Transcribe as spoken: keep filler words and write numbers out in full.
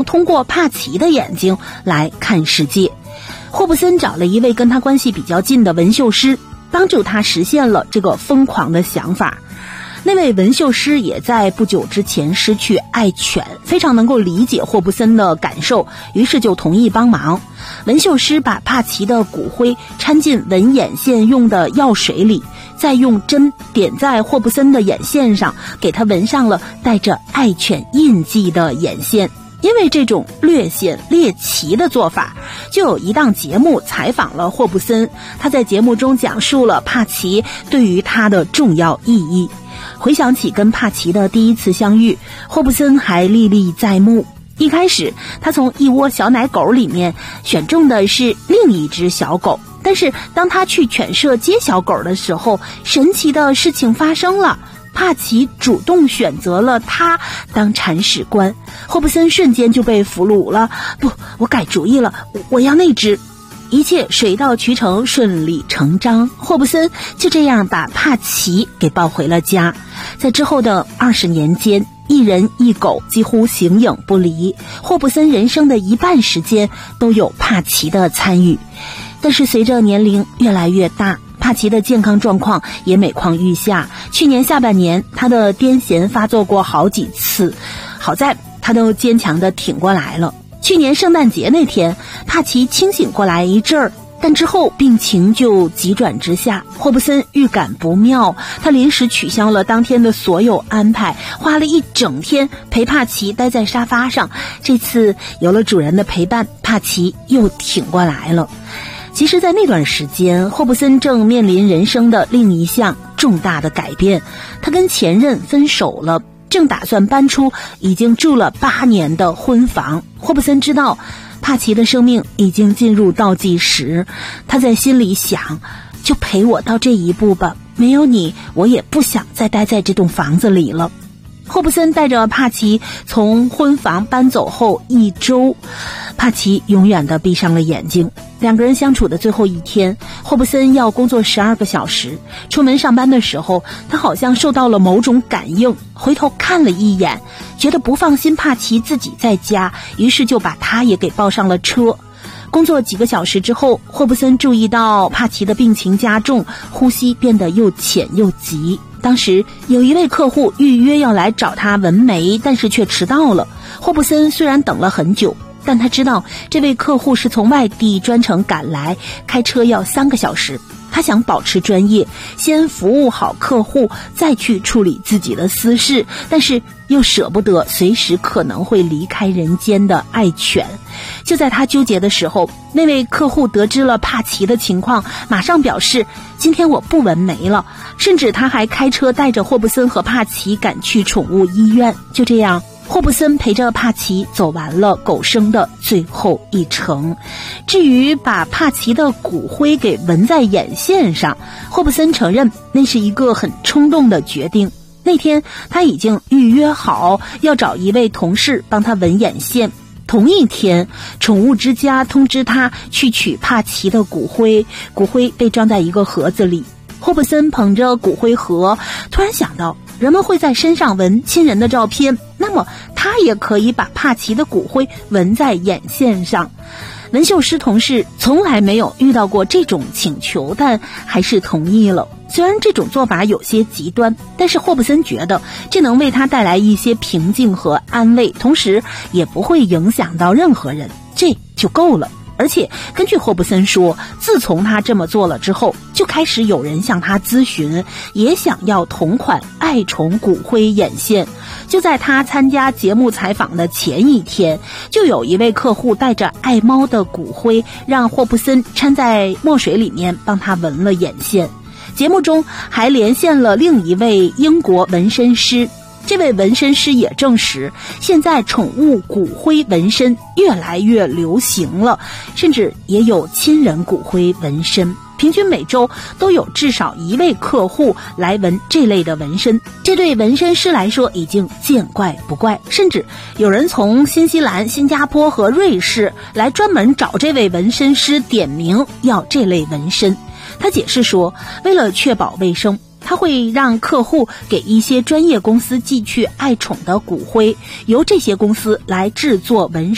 通过帕奇的眼睛来看世界。霍布森找了一位跟他关系比较近的纹绣师，帮助他实现了这个疯狂的想法。那位纹绣师也在不久之前失去爱犬，非常能够理解霍布森的感受，于是就同意帮忙。纹绣师把帕奇的骨灰掺进纹眼线用的药水里，再用针点在霍布森的眼线上，给他纹上了带着爱犬印记的眼线。因为这种略显猎奇的做法，就有一档节目采访了霍布森，他在节目中讲述了帕奇对于他的重要意义。回想起跟帕奇的第一次相遇，霍布森还历历在目。一开始他从一窝小奶狗里面选中的是另一只小狗，但是当他去犬舍接小狗的时候，神奇的事情发生了，帕奇主动选择了他当铲屎官。霍布森瞬间就被俘虏了，不，我改主意了，我要那只。一切水到渠成，顺理成章，霍布森就这样把帕奇给抱回了家。在之后的二十年间，一人一狗几乎形影不离，霍布森人生的一半时间都有帕奇的参与。但是随着年龄越来越大，帕奇的健康状况也每况愈下。去年下半年，他的癫痫发作过好几次，好在他都坚强地挺过来了。去年圣诞节那天，帕奇清醒过来一阵儿，但之后病情就急转直下。霍布森预感不妙，他临时取消了当天的所有安排，花了一整天陪帕奇待在沙发上。这次有了主人的陪伴，帕奇又挺过来了。其实在那段时间，霍布森正面临人生的另一项重大的改变，他跟前任分手了，正打算搬出已经住了八年的婚房。霍布森知道帕奇的生命已经进入倒计时，他在心里想，就陪我到这一步吧，没有你，我也不想再待在这栋房子里了。霍布森带着帕奇从婚房搬走后一周，帕奇永远地闭上了眼睛。两个人相处的最后一天，霍布森要工作十二个小时。出门上班的时候，他好像受到了某种感应，回头看了一眼，觉得不放心帕奇自己在家，于是就把他也给抱上了车。工作几个小时之后，霍布森注意到帕奇的病情加重，呼吸变得又浅又急。当时有一位客户预约要来找他纹眉，但是却迟到了。霍布森虽然等了很久，但他知道这位客户是从外地专程赶来，开车要三个小时。他想保持专业，先服务好客户，再去处理自己的私事，但是又舍不得随时可能会离开人间的爱犬。就在他纠结的时候，那位客户得知了帕奇的情况，马上表示今天我不纹眉了，甚至他还开车带着霍布森和帕奇赶去宠物医院。就这样，霍布森陪着帕奇走完了狗生的最后一程。至于把帕奇的骨灰给纹在眼线上，霍布森承认那是一个很冲动的决定。那天他已经预约好要找一位同事帮他纹眼线。同一天，宠物之家通知他去取帕奇的骨灰，骨灰被装在一个盒子里。霍布森捧着骨灰盒，突然想到人们会在身上纹亲人的照片，那么他也可以把帕奇的骨灰纹在眼线上。纹绣师同事从来没有遇到过这种请求，但还是同意了。虽然这种做法有些极端，但是霍布森觉得这能为他带来一些平静和安慰，同时也不会影响到任何人，这就够了。而且根据霍布森说，自从他这么做了之后，就开始有人向他咨询，也想要同款爱宠骨灰眼线。就在他参加节目采访的前一天，就有一位客户带着爱猫的骨灰，让霍布森掺在墨水里面帮他纹了眼线。节目中还连线了另一位英国纹身师，这位纹身师也证实，现在宠物骨灰纹身越来越流行了，甚至也有亲人骨灰纹身，平均每周都有至少一位客户来纹这类的纹身。这对纹身师来说已经见怪不怪，甚至有人从新西兰、新加坡和瑞士来专门找这位纹身师点名要这类纹身。他解释说，为了确保卫生，他会让客户给一些专业公司寄去爱宠的骨灰，由这些公司来制作纹身。